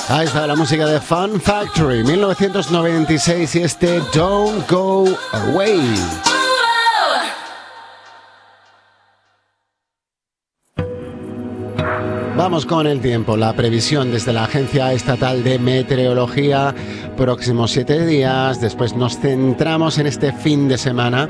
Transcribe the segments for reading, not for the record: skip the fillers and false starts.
Ahí está la música de Fun Factory, 1996 y este Don't Go Away. Vamos con el tiempo, la previsión desde la Agencia Estatal de Meteorología, próximos 7 días, después nos centramos en este fin de semana,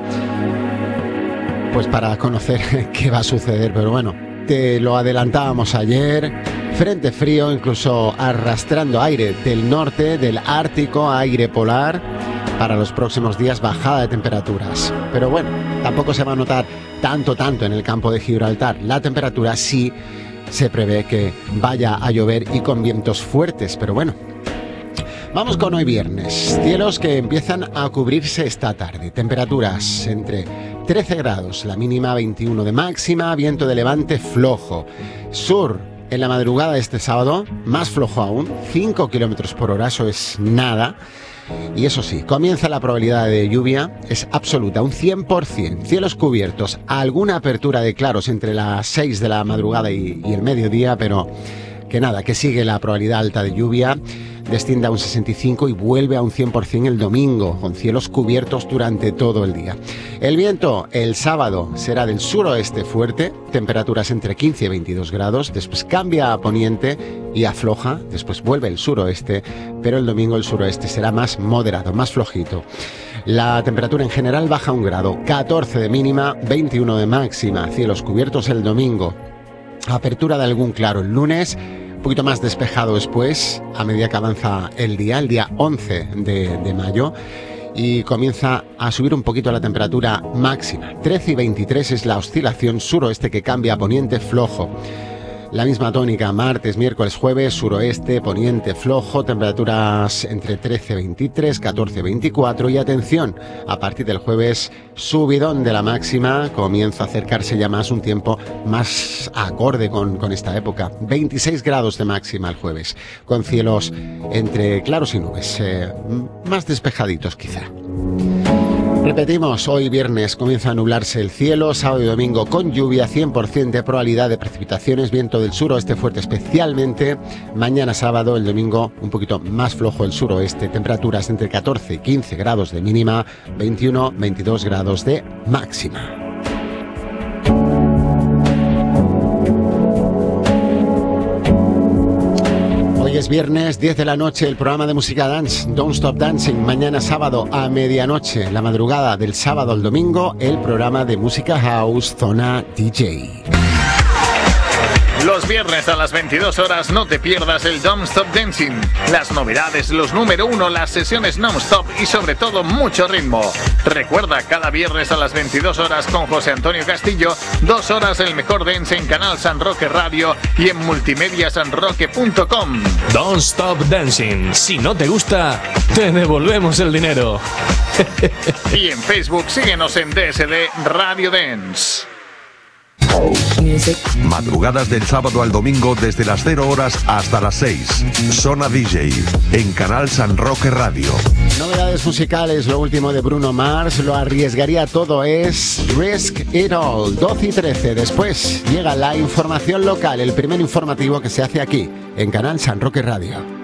pues para conocer qué va a suceder, pero bueno, te lo adelantábamos ayer, frente frío, incluso arrastrando aire del norte, del Ártico, aire polar, para los próximos días bajada de temperaturas, pero bueno, tampoco se va a notar tanto en el campo de Gibraltar, la temperatura sí se prevé que vaya a llover y con vientos fuertes, pero bueno. Vamos con hoy viernes. Cielos que empiezan a cubrirse esta tarde. Temperaturas entre 13 grados, la mínima 21 de máxima, viento de levante flojo. Sur, en la madrugada de este sábado, más flojo aún, 5 kilómetros por hora, eso es nada. Y eso sí, comienza la probabilidad de lluvia, es absoluta, un 100%. Cielos cubiertos, alguna apertura de claros entre las 6 de la madrugada y el mediodía, pero que nada, que sigue la probabilidad alta de lluvia, desciende a un 65 y vuelve a un 100% el domingo, con cielos cubiertos durante todo el día. El viento el sábado será del suroeste fuerte, temperaturas entre 15 y 22 grados, después cambia a poniente y afloja, después vuelve el suroeste, pero el domingo el suroeste será más moderado, más flojito. La temperatura en general baja 1 grado, 14 de mínima, 21 de máxima, cielos cubiertos el domingo. Apertura de algún claro el lunes, un poquito más despejado después, a medida que avanza el día 11 de mayo, y comienza a subir un poquito la temperatura máxima. 13 y 23 es la oscilación suroeste que cambia a poniente flojo. La misma tónica martes, miércoles, jueves, suroeste, poniente flojo, temperaturas entre 13 y 23, 14 y 24 y atención, a partir del jueves subidón de la máxima, comienza a acercarse ya más un tiempo más acorde con esta época. 26 grados de máxima el jueves, con cielos entre claros y nubes, más despejaditos quizá. Repetimos, hoy viernes comienza a nublarse el cielo, sábado y domingo con lluvia, 100% de probabilidad de precipitaciones, viento del suroeste fuerte especialmente, mañana sábado, el domingo un poquito más flojo el suroeste, temperaturas entre 14 y 15 grados de mínima, 21-22 grados de máxima. Hoy es viernes, 10 de la noche, el programa de música dance, Don't Stop Dancing. Mañana sábado a medianoche, la madrugada del sábado al domingo, el programa de música house, Zona DJ. Los viernes a las 22 horas no te pierdas el Don't Stop Dancing. Las novedades, los número 1, las sesiones non-stop y sobre todo mucho ritmo. Recuerda, cada viernes a las 22 horas con José Antonio Castillo, 2 horas el mejor dance en Canal San Roque Radio y en multimediasanroque.com. Don't Stop Dancing. Si no te gusta, te devolvemos el dinero. Y en Facebook síguenos en DSD Radio Dance. Madrugadas del sábado al domingo desde las 0 horas hasta las 6. Zona DJ en Canal San Roque Radio. Novedades musicales, lo último de Bruno Mars, lo arriesgaría todo, es Risk It All, 12 y 13. Después llega la información local, el primer informativo que se hace aquí en Canal San Roque Radio.